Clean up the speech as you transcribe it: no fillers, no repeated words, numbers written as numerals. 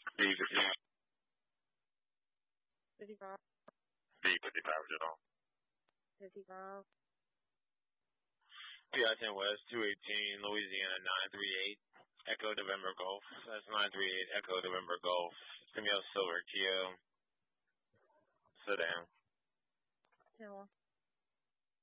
B55. 55. B55, General. 55. PI-10 West, 218, Louisiana, 938, Echo November Golf. That's 938, Echo November Golf. It's going to be a silver Kia sedan. 10-1.